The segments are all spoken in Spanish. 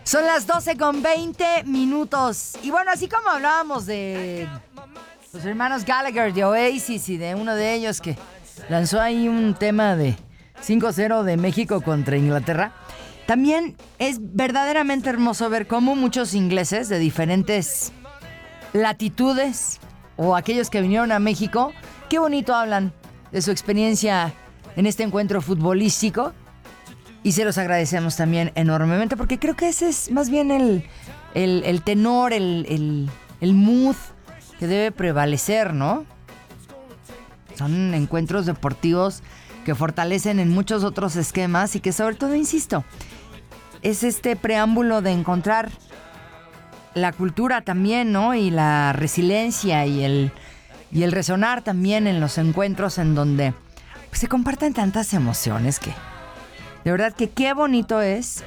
Son las 12:20. Y bueno, así como hablábamos de los hermanos Gallagher de Oasis y de uno de ellos que lanzó ahí un tema de 5-0 de México contra Inglaterra, también es verdaderamente hermoso ver cómo muchos ingleses de diferentes latitudes o aquellos que vinieron a México, qué bonito hablan de su experiencia en este encuentro futbolístico. Y se los agradecemos también enormemente porque creo que ese es más bien el tenor, el mood que debe prevalecer, ¿no? Son encuentros deportivos que fortalecen en muchos otros esquemas y que sobre todo, insisto, es este preámbulo de encontrar la cultura también, ¿no? Y la resiliencia y el resonar también en los encuentros en donde pues, se comparten tantas emociones que de verdad que qué bonito es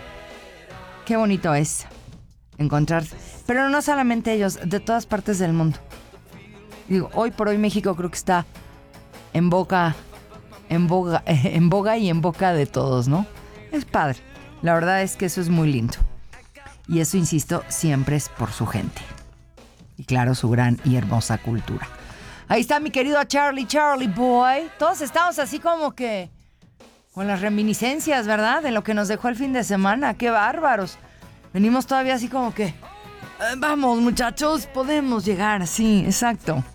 encontrar, pero no solamente ellos, de todas partes del mundo. Digo, hoy por hoy México creo que está en boga y en boca de todos, ¿no? Es padre. La verdad es que eso es muy lindo. Y eso, insisto, siempre es por su gente. Y claro, su gran y hermosa cultura. Ahí está mi querido Charlie Boy. Todos estamos así como que con las reminiscencias, ¿verdad? De lo que nos dejó el fin de semana. ¡Qué bárbaros! Venimos todavía así como que vamos, muchachos, podemos llegar. Sí, exacto.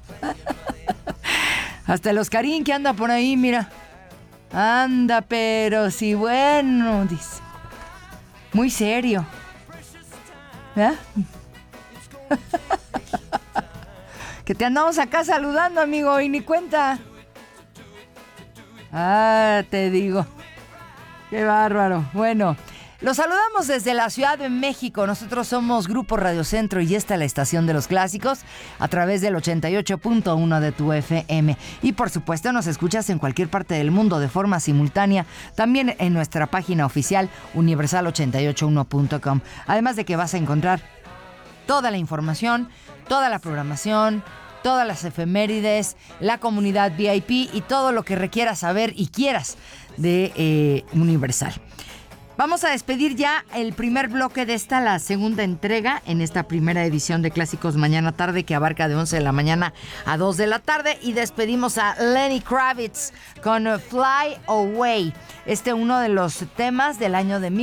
Hasta el Oscarín que anda por ahí, mira. Anda, pero sí, bueno, dice. Muy serio. ¿Eh? Que te andamos acá saludando, amigo, y ni cuenta. Ah, te digo. Qué bárbaro. Bueno, los saludamos desde la Ciudad de México. Nosotros somos Grupo Radio Centro y esta es la estación de los clásicos a través del 88.1 de tu FM. Y por supuesto nos escuchas en cualquier parte del mundo de forma simultánea, también en nuestra página oficial universal881.com. Además de que vas a encontrar toda la información, toda la programación, todas las efemérides, la comunidad VIP y todo lo que requieras saber y quieras de Universal. Vamos a despedir ya el primer bloque de la segunda entrega en esta primera edición de Clásicos Mañana Tarde, que abarca de 11 de la mañana a 2 de la tarde. Y despedimos a Lenny Kravitz con Fly Away. Uno de los temas del año de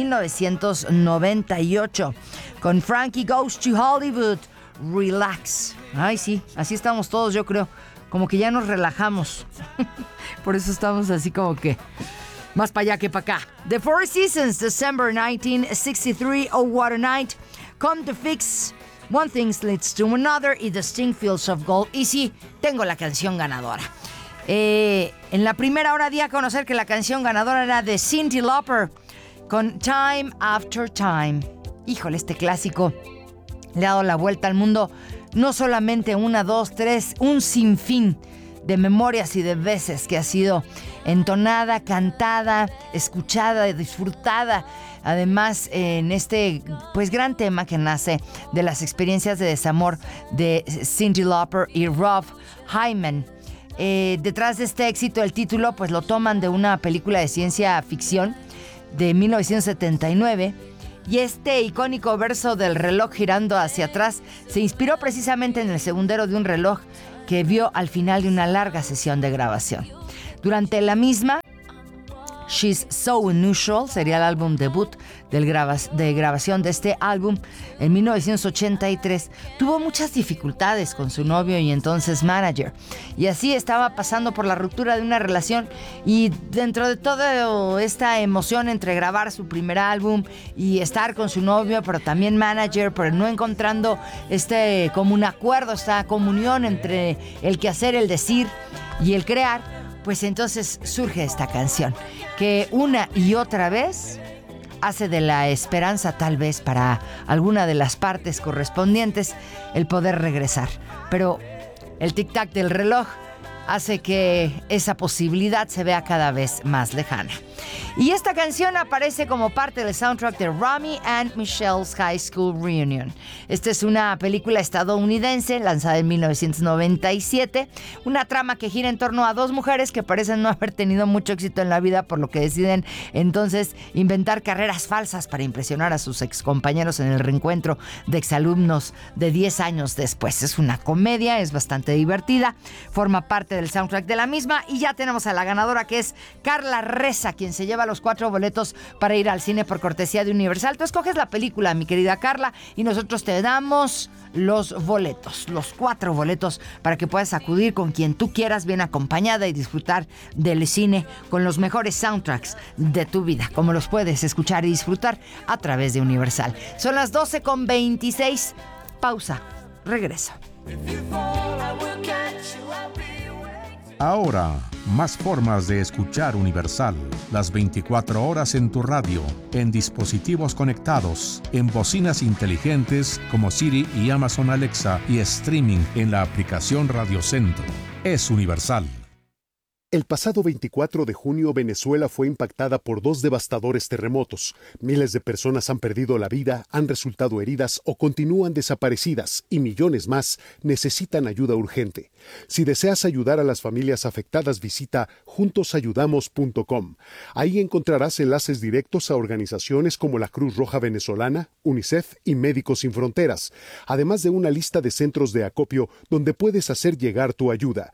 1998. Con Frankie Goes to Hollywood, Relax. Ay, sí, así estamos todos, yo creo. Como que ya nos relajamos. Por eso estamos así como que más para allá que para acá. The Four Seasons, December 1963, Oh What a Night, Come to Fix, One Thing Leads to Another y The Sting Fields of Gold. Y sí, tengo la canción ganadora. En la primera hora di a conocer que la canción ganadora era de Cyndi Lauper con Time After Time. Híjole, este clásico le ha dado la vuelta al mundo. No solamente una, dos, tres, un sinfín de memorias y de veces que ha sido entonada, cantada, escuchada, disfrutada. Además, en este pues gran tema que nace de las experiencias de desamor de Cyndi Lauper y Rob Hyman. Detrás de este éxito, el título pues lo toman de una película de ciencia ficción de 1979. Y este icónico verso del reloj girando hacia atrás se inspiró precisamente en el segundero de un reloj que vio al final de una larga sesión de grabación. Durante la misma, She's So Unusual sería el álbum debut de grabación de este álbum en 1983. Tuvo muchas dificultades con su novio y entonces manager. Y así estaba pasando por la ruptura de una relación. Y dentro de toda esta emoción entre grabar su primer álbum y estar con su novio, pero también manager, pero no encontrando como un acuerdo, esta comunión entre el quehacer, el decir y el crear, pues entonces surge esta canción que una y otra vez hace de la esperanza, tal vez para alguna de las partes correspondientes, el poder regresar. Pero el tic-tac del reloj hace que esa posibilidad se vea cada vez más lejana. Y esta canción aparece como parte del soundtrack de Rami and Michelle's High School Reunion. Esta es una película estadounidense lanzada en 1997, una trama que gira en torno a dos mujeres que parecen no haber tenido mucho éxito en la vida, por lo que deciden entonces inventar carreras falsas para impresionar a sus excompañeros en el reencuentro de exalumnos de 10 años después. Es una comedia, es bastante divertida, forma parte del soundtrack de la misma y ya tenemos a la ganadora, que es Carla Reza, quien se lleva los 4 boletos para ir al cine por cortesía de Universal. Tú escoges la película, mi querida Carla, y nosotros te damos los boletos, los 4 boletos para que puedas acudir con quien tú quieras, bien acompañada, y disfrutar del cine con los mejores soundtracks de tu vida, como los puedes escuchar y disfrutar a través de Universal. Son las 12:26. Pausa. Regreso. Ahora, más formas de escuchar Universal. Las 24 horas en tu radio, en dispositivos conectados, en bocinas inteligentes como Siri y Amazon Alexa y streaming en la aplicación Radio Centro. Es Universal. El pasado 24 de junio, Venezuela fue impactada por 2 devastadores terremotos. Miles de personas han perdido la vida, han resultado heridas o continúan desaparecidas, y millones más necesitan ayuda urgente. Si deseas ayudar a las familias afectadas, visita juntosayudamos.com. Ahí encontrarás enlaces directos a organizaciones como la Cruz Roja Venezolana, UNICEF y Médicos Sin Fronteras, además de una lista de centros de acopio donde puedes hacer llegar tu ayuda.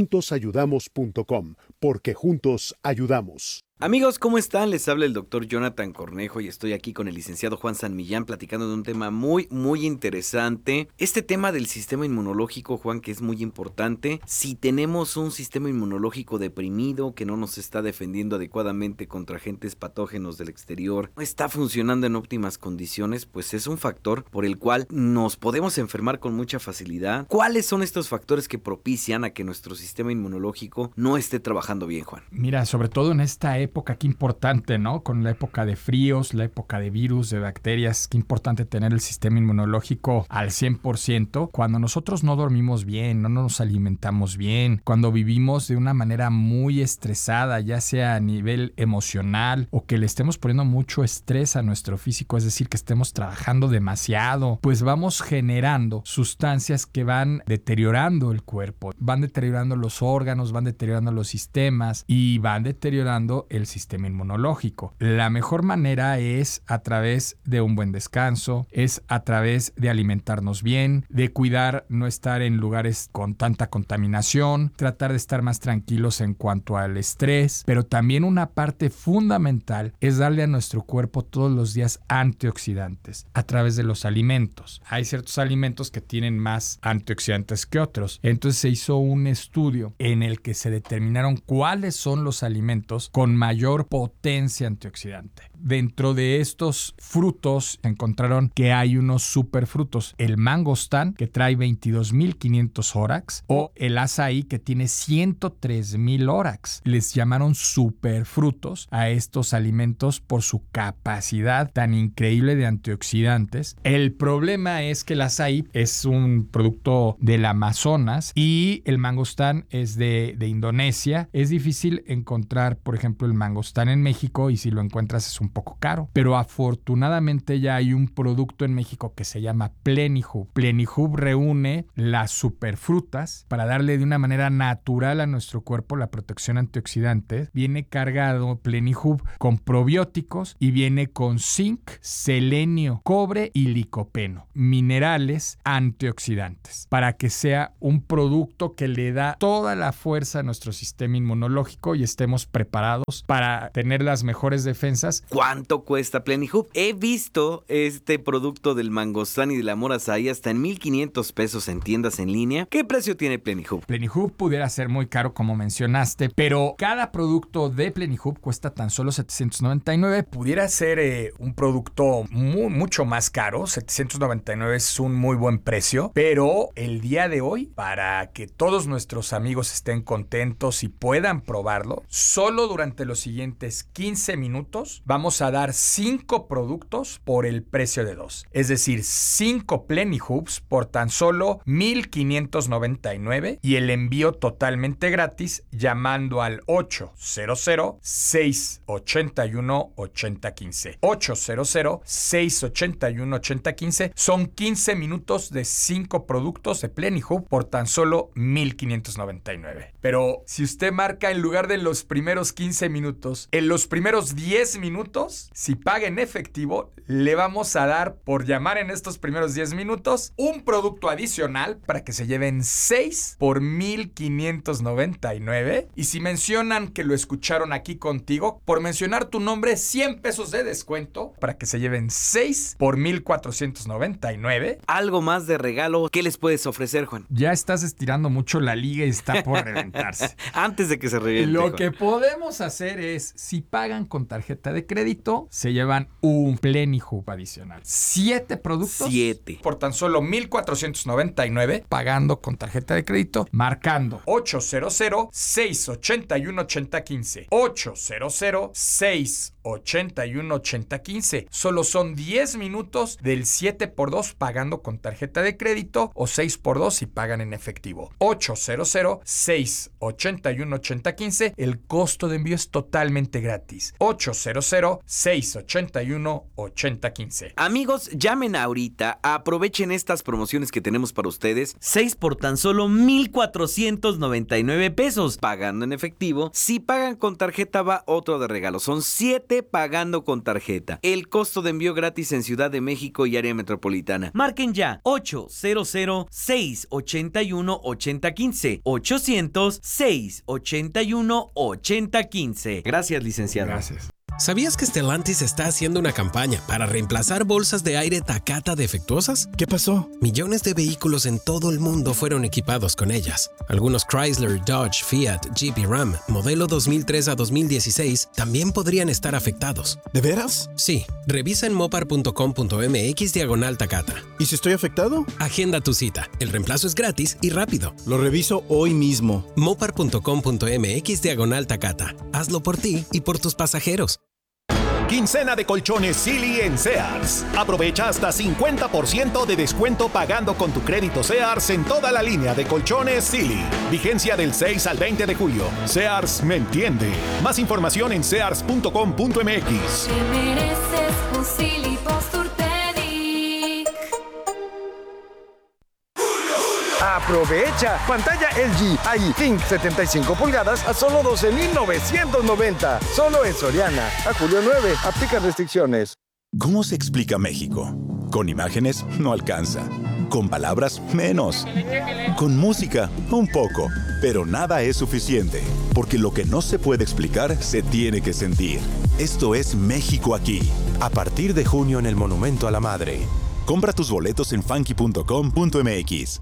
juntosayudamos.com. Porque juntos ayudamos. Amigos, ¿cómo están? Les habla el doctor Jonathan Cornejo y estoy aquí con el licenciado Juan San Millán platicando de un tema muy interesante. Este tema del sistema inmunológico, Juan, que es muy importante. Si tenemos un sistema inmunológico deprimido, que no nos está defendiendo adecuadamente contra agentes patógenos del exterior, no está funcionando en óptimas condiciones, pues es un factor por el cual nos podemos enfermar con mucha facilidad. ¿Cuáles son estos factores que propician a que nuestro sistema inmunológico no esté trabajando bien, Juan? Mira, sobre todo en esta época, qué importante, ¿no? Con la época de fríos, la época de virus, de bacterias, qué importante tener el sistema inmunológico al 100%. Cuando nosotros no dormimos bien, no nos alimentamos bien, cuando vivimos de una manera muy estresada, ya sea a nivel emocional o que le estemos poniendo mucho estrés a nuestro físico, es decir, que estemos trabajando demasiado, pues vamos generando sustancias que van deteriorando el cuerpo, van deteriorando los órganos, van deteriorando los sistemas y van deteriorando el sistema inmunológico. La mejor manera es a través de un buen descanso, es a través de alimentarnos bien, de cuidar no estar en lugares con tanta contaminación, tratar de estar más tranquilos en cuanto al estrés, pero también una parte fundamental es darle a nuestro cuerpo todos los días antioxidantes a través de los alimentos. Hay ciertos alimentos que tienen más antioxidantes que otros. Entonces se hizo un estudio en el que se determinaron cuáles son los alimentos con mayor potencia antioxidante. Dentro de estos frutos encontraron que hay unos superfrutos. El mangostán, que trae 22.500 órax, o el azaí, que tiene 103.000 órax. Les llamaron superfrutos a estos alimentos por su capacidad tan increíble de antioxidantes. El problema es que el azaí es un producto del Amazonas y el mangostán es de Indonesia. Es difícil encontrar, por ejemplo, el mangostán en México, y si lo encuentras es un poco caro, pero afortunadamente ya hay un producto en México que se llama Plenihub. Plenihub reúne las superfrutas para darle de una manera natural a nuestro cuerpo la protección antioxidante. Viene cargado Plenihub con probióticos y viene con zinc, selenio, cobre y licopeno, minerales antioxidantes, para que sea un producto que le da toda la fuerza a nuestro sistema inmunológico y estemos preparados para tener las mejores defensas. ¿Cuánto cuesta Plenihub? He visto este producto del mangostán y del amor azaí hasta en 1,500 pesos en tiendas en línea. ¿Qué precio tiene Plenihub? Plenihub pudiera ser muy caro, como mencionaste, pero cada producto de Plenihub cuesta tan solo $799. Pudiera ser un producto mucho más caro. $799 es un muy buen precio, pero el día de hoy, para que todos nuestros amigos estén contentos y puedan probarlo, solo durante los siguientes 15 minutos vamos vamos a dar 5 productos por el precio de 2. Es decir, 5 Plenty Hoops por tan solo $1,599 y el envío totalmente gratis llamando al 800-681-8015. 800-681-8015. Son 15 minutos de 5 productos de Plenty Hoop por tan solo $1,599. Pero si usted marca en lugar de los primeros 15 minutos, en los primeros 10 minutos, si paga en efectivo, le vamos a dar por llamar en estos primeros 10 minutos un producto adicional para que se lleven 6 por $1,599. Y si mencionan que lo escucharon aquí contigo, por mencionar tu nombre, 100 pesos de descuento para que se lleven 6 por $1,499. Algo más de regalo, ¿qué les puedes ofrecer, Juan? Ya estás estirando mucho la liga y está por reventarse. Antes de que se reviente, Lo Juan. que podemos hacer es, si pagan con tarjeta de crédito, se llevan un Plenty Hoop adicional. 7 productos. 7. Por tan solo $1,499, pagando con tarjeta de crédito, marcando 800-681-8015. 800-681-8015. Solo son 10 minutos del 7x2 pagando con tarjeta de crédito o 6x2 si pagan en efectivo. 800-681-8015. El costo de envío es totalmente gratis. 800-681-8015. Amigos, llamen ahorita, aprovechen estas promociones que tenemos para ustedes. 6 por tan solo $1,499 pagando en efectivo. Si pagan con tarjeta va otro de regalo. Son 7 pagando con tarjeta. El costo de envío gratis en Ciudad de México y área metropolitana. Marquen ya 800-681-8015. 800-681-8015. Gracias, licenciado. Gracias. ¿Sabías que Stellantis está haciendo una campaña para reemplazar bolsas de aire Takata defectuosas? ¿Qué pasó? Millones de vehículos en todo el mundo fueron equipados con ellas. Algunos Chrysler, Dodge, Fiat, Jeep y Ram, modelo 2003 a 2016, también podrían estar afectados. ¿De veras? Sí, revisa en mopar.com.mx/Takata. ¿Y si estoy afectado? Agenda tu cita. El reemplazo es gratis y rápido. Lo reviso hoy mismo. mopar.com.mx/Takata. Hazlo por ti y por tus pasajeros. Quincena de colchones Silly en Sears. Aprovecha hasta 50% de descuento pagando con tu crédito Sears en toda la línea de colchones Silly. Vigencia del 6 al 20 de julio. Sears me entiende. Más información en sears.com.mx. Te mereces un Silly Posturepedic. ¡Aprovecha! Pantalla LG AI Think 75 pulgadas a solo $12,990. Solo en Soriana. A julio 9. Aplican restricciones. ¿Cómo se explica México? Con imágenes no alcanza. Con palabras menos. Con música un poco. Pero nada es suficiente. Porque lo que no se puede explicar se tiene que sentir. Esto es México aquí. A partir de junio en el Monumento a la Madre. Compra tus boletos en funky.com.mx.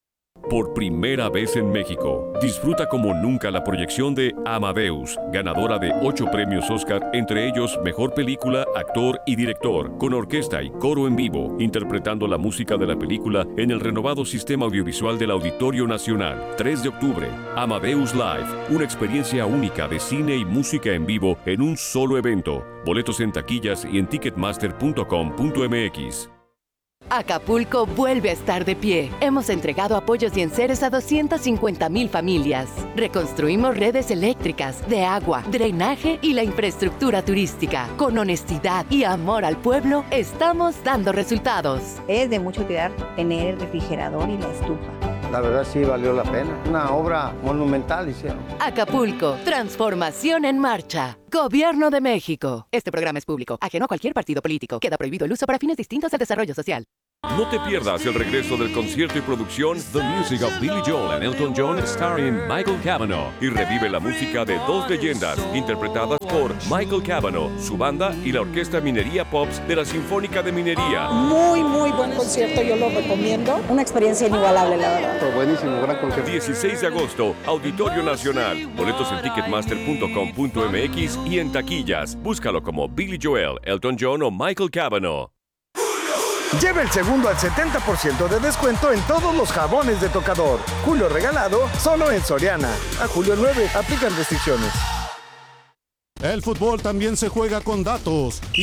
Por primera vez en México, disfruta como nunca la proyección de Amadeus, ganadora de 8 premios Oscar, entre ellos Mejor Película, Actor y Director, con orquesta y coro en vivo, interpretando la música de la película en el renovado sistema audiovisual del Auditorio Nacional. 3 de octubre, Amadeus Live, una experiencia única de cine y música en vivo en un solo evento. Boletos en taquillas y en ticketmaster.com.mx. Acapulco vuelve a estar de pie. Hemos entregado apoyos y enseres a 250,000 familias. Reconstruimos redes eléctricas, de agua, drenaje y la infraestructura turística. Con honestidad y amor al pueblo, estamos dando resultados. Es de mucho cuidar tener el refrigerador y la estufa. La verdad sí valió la pena. Una obra monumental hicieron. Acapulco, transformación en marcha. Gobierno de México. Este programa es público, ajeno a cualquier partido político. Queda prohibido el uso para fines distintos al desarrollo social. No te pierdas el regreso del concierto y producción The Music of Billy Joel and Elton John starring Michael Cavanaugh y revive la música de dos leyendas interpretadas por Michael Cavanaugh, su banda y la Orquesta Minería Pops de la Sinfónica de Minería. Muy buen concierto, yo lo recomiendo. Una experiencia inigualable, la verdad. Pero buenísimo, gran concierto. 16 de agosto, Auditorio Nacional. Boletos en ticketmaster.com.mx y en taquillas. Búscalo como Billy Joel, Elton John o Michael Cavanaugh. Lleva el segundo al 70% de descuento en todos los jabones de tocador. Julio regalado, solo en Soriana. A julio 9, aplican restricciones. El fútbol también se juega con datos.